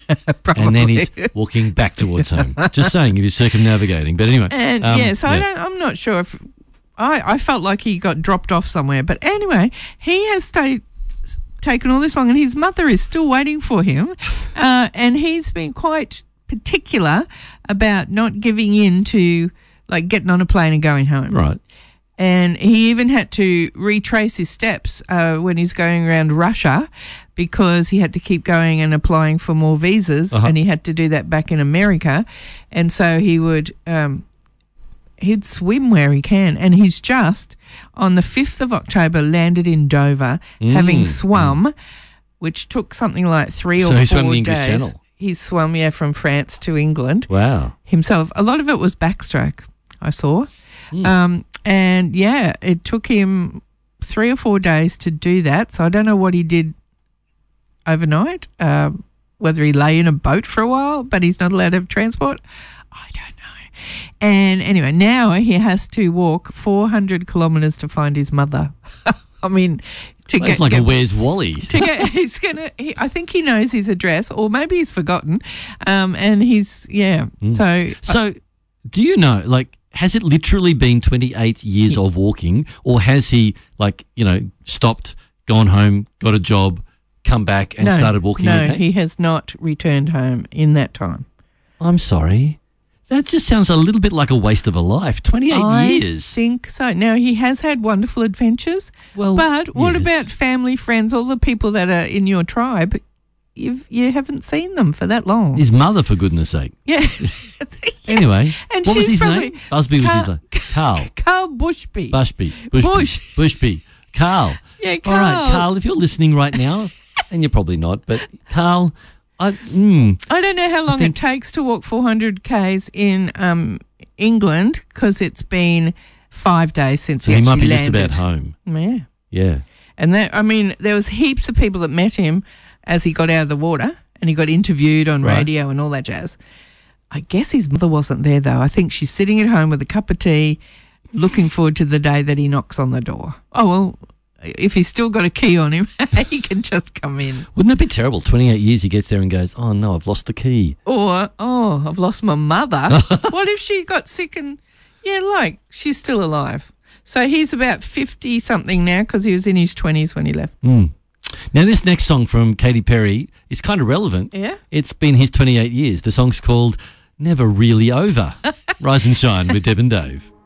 and then he's walking back towards home. Just saying, if he's circumnavigating. But anyway. And I'm not sure if I felt like he got dropped off somewhere. But anyway, he has taken all this long, and his mother is still waiting for him. And he's been quite particular about not giving in to, like, getting on a plane and going home. Right. And he even had to retrace his steps when he's going around Russia, because he had to keep going and applying for more visas, and he had to do that back in America. And so he would he'd swim where he can. And he's just, on the 5th of October, landed in Dover, having swum, which took something like 3 or 4 days. So he swam the English Channel? He swam, from France to England. Wow. Himself. A lot of it was backstroke, I saw. And, it took him 3 or 4 days to do that. So I don't know what he did overnight, whether he lay in a boat for a while, but he's not allowed to have transport. I don't know. And anyway, now he has to walk 400 kilometres to find his mother. I mean, it's like a Where's Wally? I think he knows his address, or maybe he's forgotten. And he's, So do you know, like, has it literally been 28 years of walking, or has he, stopped, gone home, got a job, come back and started walking again? No, he has not returned home in that time. I'm sorry. That just sounds a little bit like a waste of a life. 28 years. I think so. Now, he has had wonderful adventures, but what about family, friends, all the people that are in your tribe? You haven't seen them for that long. His mother, for goodness sake. Yeah. Anyway, and what was his name? Busby was his name. Carl. Carl Bushby. Bushby. Carl. Yeah, Carl. All right, Carl, if you're listening right now, and you're probably not, but Carl, I don't know how long it takes to walk 400 Ks in England, because it's been 5 days since he actually landed. He might be just about home. Yeah. Yeah. And there was heaps of people that met him as he got out of the water, and he got interviewed on radio and all that jazz. I guess his mother wasn't there, though. I think she's sitting at home with a cup of tea, looking forward to the day that he knocks on the door. Oh, well, if he's still got a key on him, he can just come in. Wouldn't that be terrible? 28 years he gets there and goes, oh, no, I've lost the key. Or, I've lost my mother. What if she got sick and, she's still alive? So he's about 50-something now, because he was in his 20s when he left. Now, this next song from Katy Perry is kind of relevant. Yeah. It's been his 28 years. The song's called Never Really Over. Rise and Shine with Deb and Dave.